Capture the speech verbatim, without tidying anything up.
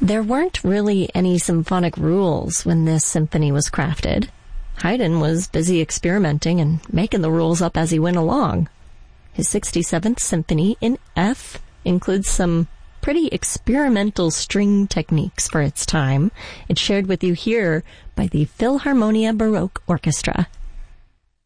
There weren't really any symphonic rules when this symphony was crafted. Haydn was busy experimenting and making the rules up as he went along. His sixty-seventh Symphony in F includes some pretty experimental string techniques for its time. It's shared with you here by the Philharmonia Baroque Orchestra.